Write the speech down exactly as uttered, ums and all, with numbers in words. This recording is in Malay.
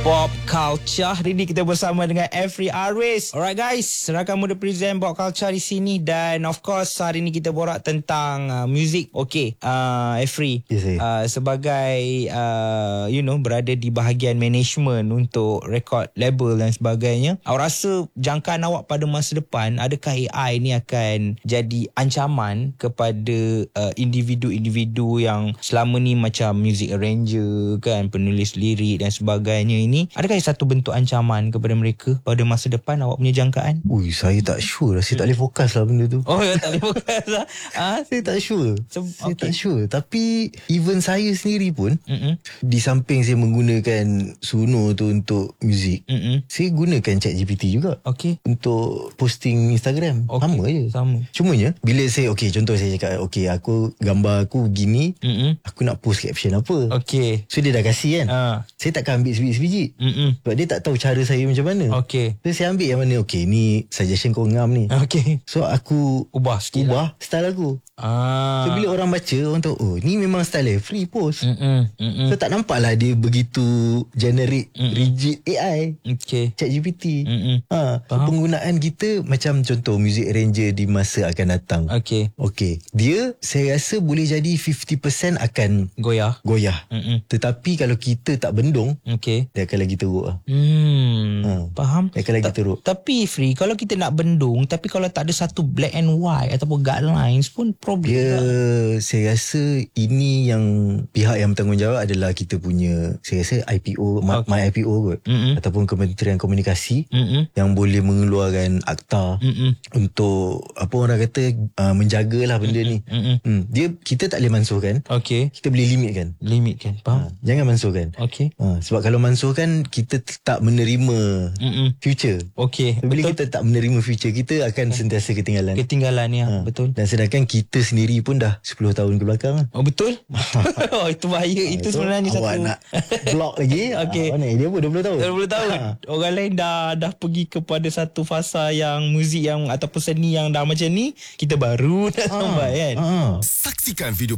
Pop Culture. Hari ni kita bersama dengan Every Aris. Alright guys, rakan muda present Pop Culture di sini. Dan of course hari ni kita borak tentang uh, music. Okay, uh, Every, yes, uh, sebagai uh, you know, berada di bahagian management untuk record label dan sebagainya, awak rasa jangkaan awak pada masa depan, adakah A I ni akan jadi ancaman kepada uh, individu-individu yang selama ni macam music arranger kan, penulis lirik dan sebagainya ini? Adakah satu bentuk ancaman kepada mereka pada masa depan, awak punya jangkaan? Ui, saya tak sure lah. Saya tak boleh fokus lah benda tu. Oh, ya, tak boleh fokus lah. Ha? Saya tak sure. So, saya okay. tak sure. Tapi even saya sendiri pun, Mm-mm. di samping saya menggunakan Suno tu untuk muzik, Mm-mm. saya gunakan ChatGPT juga. Okay. Untuk posting Instagram. Okay. Sama je. Sama. Cumanya bila saya, okay, contoh saya cakap, okay, aku gambar aku gini, Mm-mm. aku nak post caption apa. Okay. So dia dah kasih kan. Ha. Saya takkan ambil sebiji-sebiji. Mm-mm. Sebab dia tak tahu cara saya macam mana. Okay. So saya ambil yang mana, okay, ni suggestion kau ngam ni. Okay. So aku Ubah sikit ubah lah. style aku. Ah. So bila orang baca, orang tahu, oh ni memang style dia free post. Mm-mm. Mm-mm. So tak nampak lah dia begitu generic, Mm-mm. rigid A I. Okay. ChatGPT. Mm-mm. Ha, so Faham. penggunaan kita macam contoh music arranger di masa akan datang. Okay. Okay, dia saya rasa boleh jadi fifty percent akan Goyah. goyah. Mm-mm. Tetapi kalau kita tak bendung, Okay. dia akan lagi teruk lah. Hmm. Ha. Faham. Dia akan lagi Ta- teruk. Tapi Free, kalau kita nak bendung, tapi kalau tak ada satu black and white ataupun guidelines pun problem. Dia, tak? saya rasa ini yang pihak yang bertanggungjawab adalah kita punya, saya rasa I P O, Okay. okay. My I P O kot. Mm-mm. Ataupun Kementerian Komunikasi Mm-mm. yang boleh mengeluarkan akta Mm-mm. untuk apa orang kata, uh, menjagalah benda Mm-mm. ni. Mm-mm. Hmm, dia kita tak boleh mansuhkan, Okay. kita boleh limitkan. Limit kan. Faham? Ha, jangan mansuhkan. Okay. Ha, sebab kalau mansuhkan, kita tak menerima Mm-mm. future. Okay. Bila Betul. kita tak menerima future, kita akan sentiasa ketinggalan. Ketinggalan ya. Ha. Betul. Dan sedangkan kita sendiri pun dah sepuluh tahun ke belakang lah. Oh betul. Oh itu bahaya. Itu So, sebenarnya awak satu. nak block lagi. Okey. Ah, mana dia pun dua puluh tahun. dua puluh tahun. Ha. Orang lain dah dah pergi kepada satu fasa yang muzik yang ataupun seni yang dah macam ni, kita baru dah sampai kan. Ha. Saksikan video